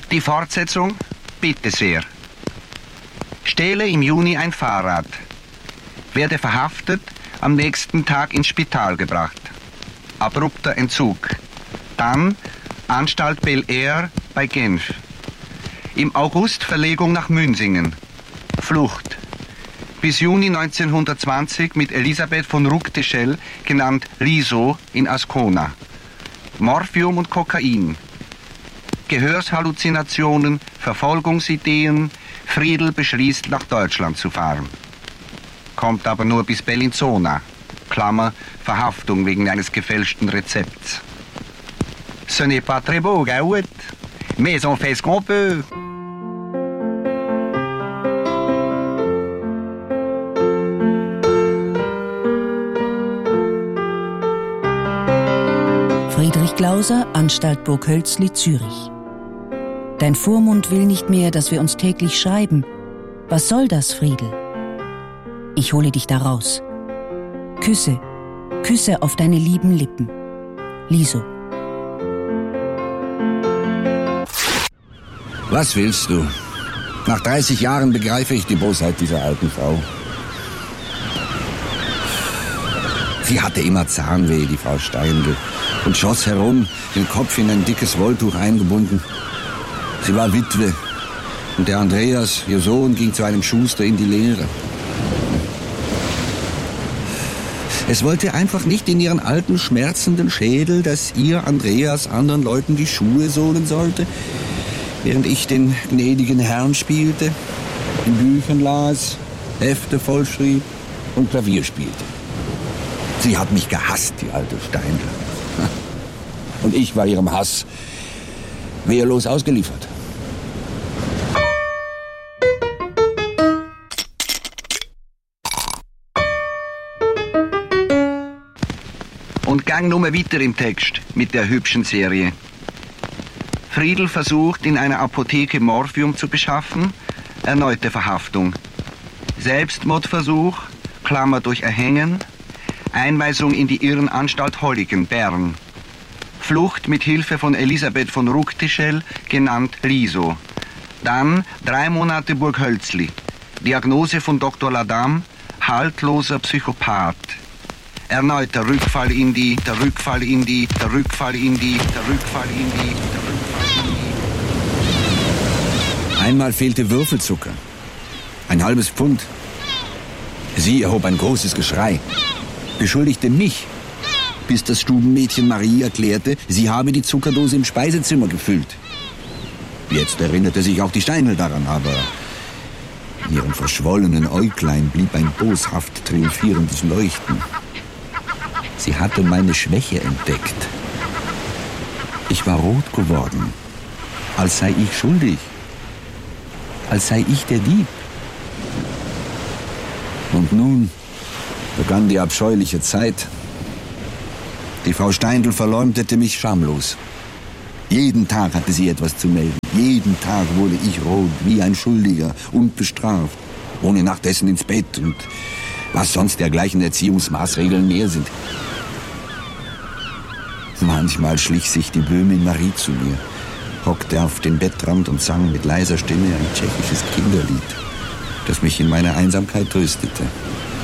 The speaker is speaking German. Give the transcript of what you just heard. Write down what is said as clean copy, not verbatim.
Die Fortsetzung? Bitte sehr. Stehle im Juni ein Fahrrad. Werde verhaftet, am nächsten Tag ins Spital gebracht. Abrupter Entzug. Dann Anstalt Bel Air bei Genf. Im August Verlegung nach Münsingen. Flucht. Bis Juni 1920 mit Elisabeth von Ruckteschell, genannt Liso, in Ascona. Morphium und Kokain. Gehörshalluzinationen, Verfolgungsideen. Friedl beschließt, nach Deutschland zu fahren. Kommt aber nur bis Bellinzona. Klammer, Verhaftung wegen eines gefälschten Rezepts. Ce n'est pas très beau, Gaout. Mais on fait ce qu'on peut. Friedrich Glauser, Anstalt Burghölzli, Zürich. Dein Vormund will nicht mehr, dass wir uns täglich schreiben. Was soll das, Friedel? Ich hole dich da raus. Küsse, Küsse auf deine lieben Lippen. Liso. Was willst du? Nach 30 Jahren begreife ich die Bosheit dieser alten Frau. Sie hatte immer Zahnweh, die Frau Steindl, und schoss herum, den Kopf in ein dickes Wolltuch eingebunden. Sie war Witwe, und der Andreas, ihr Sohn, ging zu einem Schuster in die Lehre. Es wollte einfach nicht in ihren alten, schmerzenden Schädel, dass ihr, Andreas, anderen Leuten die Schuhe sohlen sollte, während ich den gnädigen Herrn spielte, in Büchern las, Hefte vollschrieb und Klavier spielte. Sie hat mich gehasst, die alte Steindl. Und ich war ihrem Hass wehrlos ausgeliefert. Und gang nur weiter im Text mit der hübschen Serie. Friedl versucht, in einer Apotheke Morphium zu beschaffen. Erneute Verhaftung. Selbstmordversuch, Klammer durch Erhängen. Einweisung in die Irrenanstalt Holligen, Bern. Flucht mit Hilfe von Elisabeth von Ruckteschell, genannt Liso. Dann 3 Monate Burghölzli. Diagnose von Dr. Ladam, haltloser Psychopath. Erneuter Rückfall in die, der Rückfall in die, der Rückfall in die, der Rückfall in die, der Rückfall in die. Einmal fehlte Würfelzucker. Ein halbes Pfund. Sie erhob ein großes Geschrei. Beschuldigte mich, bis das Stubenmädchen Marie erklärte, sie habe die Zuckerdose im Speisezimmer gefüllt. Jetzt erinnerte sich auch die Steindl daran, aber in ihren verschwollenen Äuglein blieb ein boshaft triumphierendes Leuchten. Sie hatte meine Schwäche entdeckt. Ich war rot geworden, als sei ich schuldig, als sei ich der Dieb. Und nun begann die abscheuliche Zeit. Die Frau Steindl verleumdete mich schamlos. Jeden Tag hatte sie etwas zu melden. Jeden Tag wurde ich rot, wie ein Schuldiger, unbestraft, ohne nachdessen ins Bett und was sonst dergleichen Erziehungsmaßregeln mehr sind. Manchmal schlich sich die Böhmin Marie zu mir, hockte auf den Bettrand und sang mit leiser Stimme ein tschechisches Kinderlied, das mich in meiner Einsamkeit tröstete.